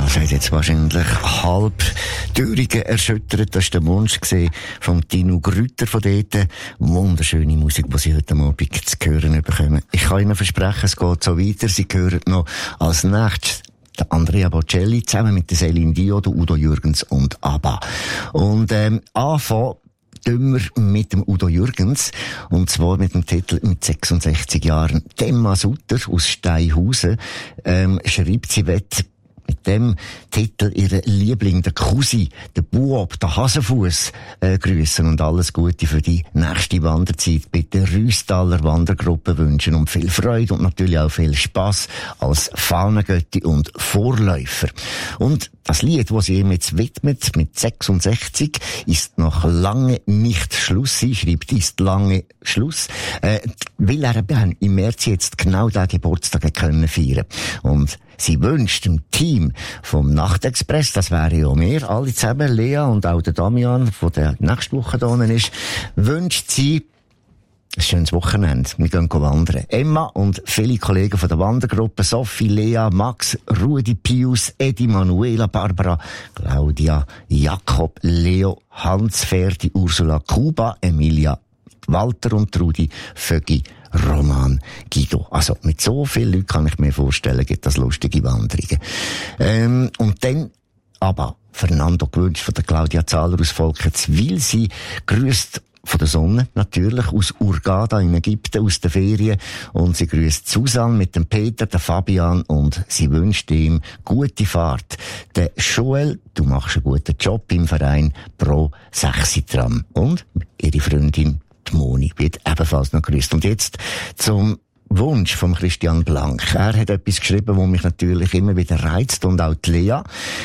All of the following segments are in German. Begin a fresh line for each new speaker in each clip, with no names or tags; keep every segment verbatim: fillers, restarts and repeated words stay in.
Das hat jetzt wahrscheinlich halb Thüringen erschüttert. Das war der Wunsch von Tino Grütter von dort. Wunderschöne Musik, die Sie heute Abend zu hören bekommen. Ich kann Ihnen versprechen, es geht so weiter. Sie hören noch als nächstes der Andrea Bocelli zusammen mit der Céline Dion, der Udo Jürgens und ABBA. Und ähm, anfangen dümmer mit dem Udo Jürgens, und zwar mit dem Titel mit sechsundsechzig Jahren. Emma Sutter aus Steinhausen ähm, schreibt, sie wett mit dem Titel ihre Liebling, der Cousin, der Buob, der Hasenfuss, äh, grüßen und alles Gute für die nächste Wanderzeit bei der Rüstaler Wandergruppe wünschen und viel Freude und natürlich auch viel Spass als Fahnengötti und Vorläufer. Und das Lied, das sie ihm jetzt widmet, mit sechsundsechzig, ist noch lange nicht Schluss. Sie schreibt, ist lange Schluss, äh, weil er im März jetzt genau den Geburtstag können feiern. Und sie wünscht dem Team vom Nachtexpress, das wäre ja wir alle zusammen, Lea und auch der Damian, der nächste Woche da unten ist, wünscht sie ein schönes Wochenende. Wir gehen wandern. Emma und viele Kollegen von der Wandergruppe, Sophie, Lea, Max, Rudi, Pius, Edi, Manuela, Barbara, Claudia, Jakob, Leo, Hans, Ferdi, Ursula, Kuba, Emilia, Walter und Trudi, Vögi, Roman, Guido. Also mit so vielen Leuten kann ich mir vorstellen, gibt das lustige Wanderungen. Ähm, und dann aber Fernando gewünscht von der Claudia Zahler aus Volkenswil. Sie grüßt von der Sonne, natürlich, aus Hurghada in Ägypten, aus den Ferien. Und sie grüßt Susanne mit dem Peter, der Fabian, und sie wünscht ihm gute Fahrt. Der Joel, du machst einen guten Job im Verein Pro Sechsitram. Und ihre Freundin, die Moni, wird ebenfalls noch grüßt. Und jetzt zum Wunsch von Christian Blank. Er hat etwas geschrieben, das mich natürlich immer wieder reizt, und auch die Lea.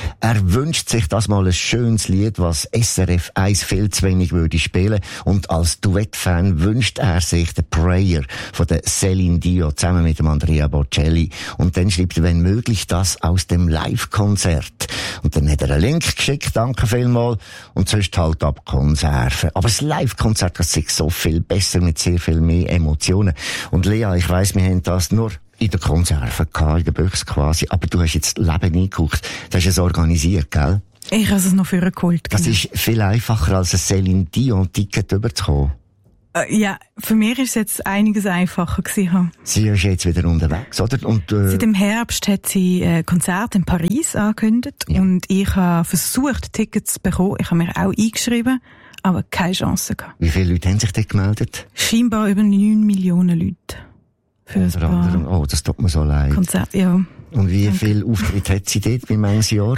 Er wünscht sich das mal ein schönes Lied, was S R F eins viel zu wenig würde spielen. Und als Duettfan wünscht er sich den Prayer von der Céline Dion zusammen mit dem Andrea Bocelli. Und dann schreibt er, wenn möglich, das aus dem Live-Konzert. Und dann hat er einen Link geschickt, danke vielmals. Und sonst halt ab Konserven. Aber das Live-Konzert, das ist so viel besser, mit sehr viel mehr Emotionen. Und Lea, ich weiss, wir haben das nur in der Konserve gehabt, in der Büchse quasi. Aber du hast jetzt Leben eingeguckt. Du hast es organisiert, gell?
Ich habe es noch für geholt.
Das genau. Ist viel einfacher, als ein Céline Dion-Ticket überzukommen.
Äh, ja, für mich ist es jetzt einiges einfacher gewesen.
Sie ist jetzt wieder unterwegs, oder? Und, äh,
Seit dem Herbst hat sie ein Konzert in Paris angekündigt. Ja. Und ich habe versucht, Tickets zu bekommen. Ich habe mich auch eingeschrieben, aber keine Chance gehabt.
Wie viele Leute haben sich dort gemeldet?
Scheinbar über neun Millionen Leute. Für ein paar
oh, das tut mir so leid.
Konzert, ja.
Und wie viel Auftritt hat sie dort, wie manches Jahr?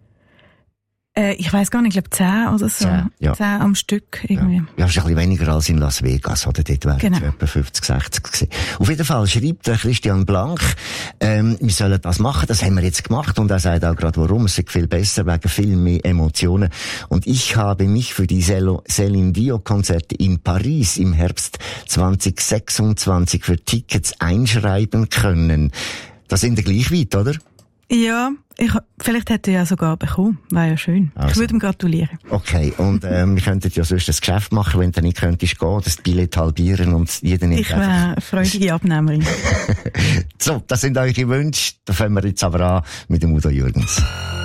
Äh, ich weiss gar nicht, ich glaube zehn oder so.
Zehn, ja.
Zehn am Stück, irgendwie.
Ja, ja, ist ein bisschen weniger als in Las Vegas, oder? Dort wären
genau.
es etwa fünfzig, sechzig gewesen. Auf jeden Fall schreibt der Christian Blank, ähm, wir sollen das machen, das haben wir jetzt gemacht, und er sagt auch gerade, warum, es ist viel besser, wegen viel mehr Emotionen. Und ich habe mich für die Céline Dion Konzerte in Paris im Herbst zwanzig sechsundzwanzig für Tickets einschreiben können. Das sind wir gleich weit, oder?
Ja, ich, vielleicht hätte er ja sogar bekommen. Wäre ja schön. Also. Ich würde ihm gratulieren.
Okay, und ähm, wir könnten ja sonst ein Geschäft machen, wenn du nicht könntest gehen, das Billett halbieren und jeder nimmt
ich wäre eine freudige Abnehmerin.
So, das sind eure Wünsche. Da fangen wir jetzt aber an mit dem Udo Jürgens.